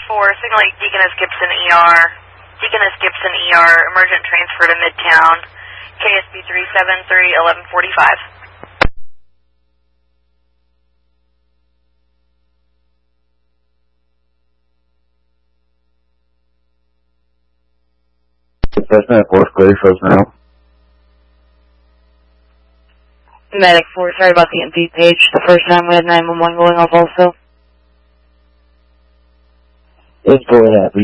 Signal 8, Deaconess Gibson ER. Deaconess Gibson ER, emergent transfer to Midtown. KSB 373, 1145. Assessment 4th clear, now. Medic 4, sorry about the empty page. The first time we had 911 going off also. Let's go ahead.